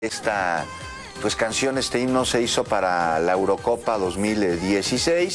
Esta canción, este himno se hizo para la Eurocopa 2016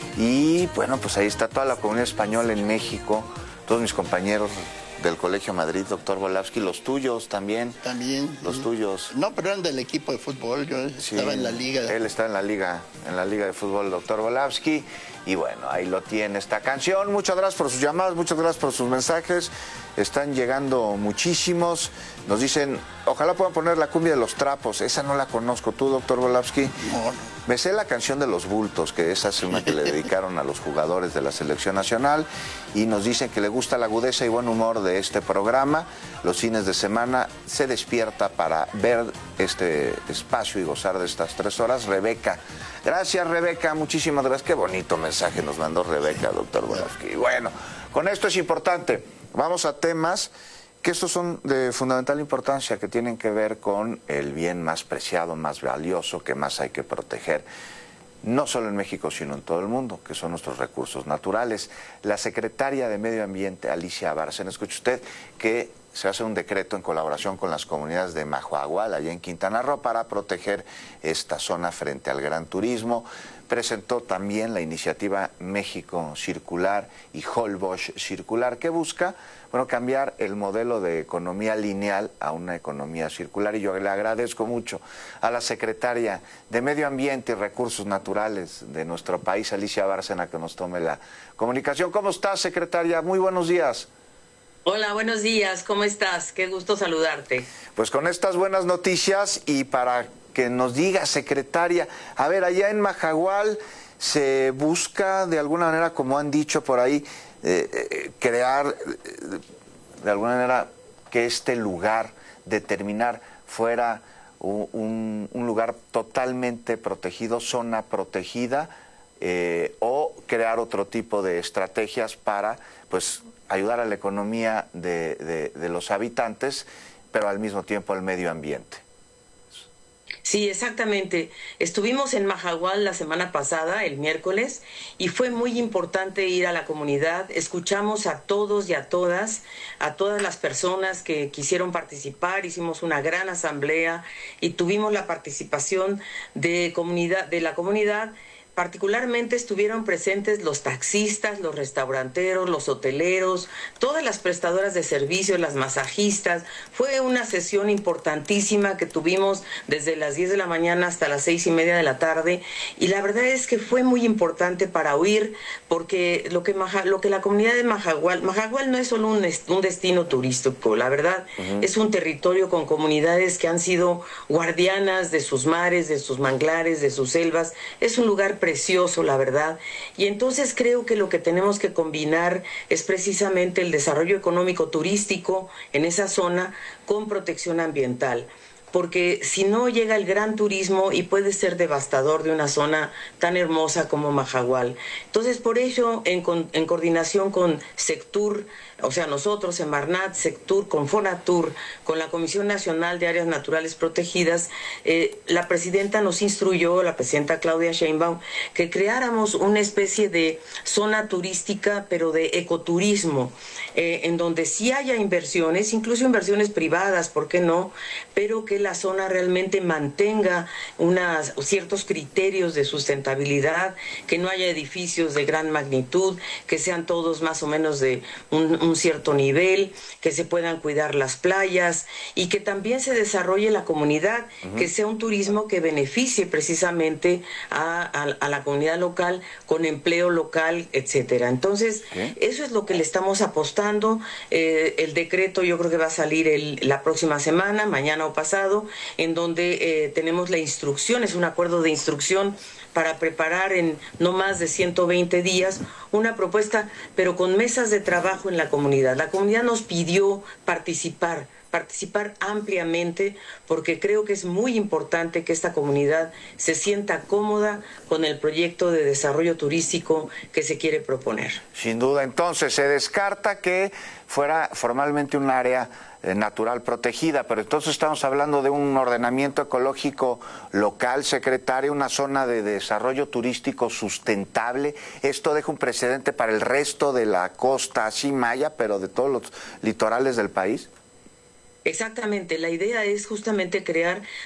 y bueno, pues ahí está toda la comunidad española en México, todos mis compañeros del Colegio Madrid, doctor Volavsky, los tuyos también. También. Los tuyos. No, pero eran del equipo de fútbol, yo estaba en la liga. Él está en la liga de fútbol, doctor Volavsky. Y bueno, ahí lo tiene esta canción. Muchas gracias por sus llamadas, muchas gracias por sus mensajes. Están llegando muchísimos. Nos dicen, ojalá puedan poner la cumbia de los trapos. Esa no la conozco. ¿Tú, doctor Volavsky? No. Me sé la canción de los bultos, que esa es una que le dedicaron a los jugadores de la selección nacional. Y nos dicen que le gusta la agudeza y buen humor de este programa. Los fines de semana se despierta para ver este espacio y gozar de estas 3 horas. Rebeca. Gracias, Rebeca, muchísimas gracias. Qué bonito mensaje nos mandó Rebeca, doctor Volavsky. Bueno, con esto es importante. Vamos a temas que estos son de fundamental importancia, que tienen que ver con el bien más preciado, más valioso, que más hay que proteger. No solo en México, sino en todo el mundo, que son nuestros recursos naturales. La secretaria de Medio Ambiente, Alicia Bárcena, escuche usted que se hace un decreto en colaboración con las comunidades de Mahahual, allá en Quintana Roo, para proteger esta zona frente al gran turismo. Presentó también la iniciativa México Circular y Holbox Circular, que busca, bueno, cambiar el modelo de economía lineal a una economía circular. Y yo le agradezco mucho a la secretaria de Medio Ambiente y Recursos Naturales de nuestro país, Alicia Bárcena, que nos tome la comunicación. ¿Cómo estás, secretaria? Muy buenos días. Hola, buenos días, ¿cómo estás? Qué gusto saludarte. Pues con estas buenas noticias y para que nos diga, secretaria, a ver, allá en Mahahual se busca de alguna manera, como han dicho por ahí, crear de alguna manera que este lugar, determinar fuera un lugar totalmente protegido, zona protegida, o crear otro tipo de estrategias para, pues, ayudar a la economía de los habitantes, pero al mismo tiempo al medio ambiente. Sí, exactamente. Estuvimos en Mahahual la semana pasada, el miércoles, y fue muy importante ir a la comunidad. Escuchamos a todos y a todas las personas que quisieron participar. Hicimos una gran asamblea y tuvimos la participación de la comunidad. Particularmente estuvieron presentes los taxistas, los restauranteros, los hoteleros, todas las prestadoras de servicios, las masajistas. Fue una sesión importantísima que tuvimos desde las 10 de la mañana hasta las 6:30 de la tarde. Y la verdad es que fue muy importante para oír, porque lo que la comunidad de Mahahual no es solo un destino turístico, la verdad, es un territorio con comunidades que han sido guardianas de sus mares, de sus manglares, de sus selvas. Es un lugar precioso, la verdad, y entonces creo que lo que tenemos que combinar es precisamente el desarrollo económico turístico en esa zona con protección ambiental, porque si no llega el gran turismo y puede ser devastador de una zona tan hermosa como Mahahual. Entonces, por ello, en coordinación con Sectur, o sea, nosotros en Marnat, Sectur, con Fonatur, con la Comisión Nacional de Áreas Naturales Protegidas, la presidenta nos instruyó, la presidenta Claudia Sheinbaum, que creáramos una especie de zona turística, pero de ecoturismo, en donde sí haya inversiones, incluso inversiones privadas, ¿por qué no?, pero que la zona realmente mantenga ciertos criterios de sustentabilidad, que no haya edificios de gran magnitud, que sean todos más o menos de un cierto nivel, que se puedan cuidar las playas y que también se desarrolle la comunidad, que sea un turismo que beneficie precisamente a la comunidad local con empleo local, etcétera. Entonces, eso es lo que le estamos apostando. El decreto yo creo que va a salir la próxima semana, mañana o pasado, en donde tenemos la instrucción, es un acuerdo de instrucción para preparar en no más de 120 días una propuesta, pero con mesas de trabajo en la comunidad. La comunidad nos pidió participar ampliamente, porque creo que es muy importante que esta comunidad se sienta cómoda con el proyecto de desarrollo turístico que se quiere proponer. Sin duda, entonces se descarta que fuera formalmente un área natural protegida, pero entonces estamos hablando de un ordenamiento ecológico local, secretaria, una zona de desarrollo turístico sustentable. Esto deja un precedente para el resto de la costa, así maya, pero de todos los litorales del país. Exactamente, la idea es justamente crear